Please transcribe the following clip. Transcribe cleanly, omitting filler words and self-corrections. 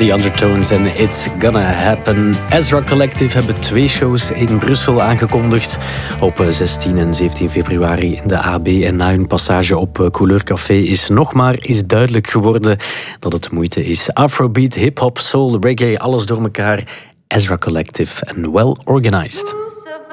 The Undertones en It's Gonna Happen. Ezra Collective hebben 2 shows in Brussel aangekondigd. Op 16 en 17 februari in de AB. En na hun passage op Couleur Café is duidelijk geworden dat het moeite is. Afrobeat, hip-hop, soul, reggae, alles door elkaar. Ezra Collective en Well Organized.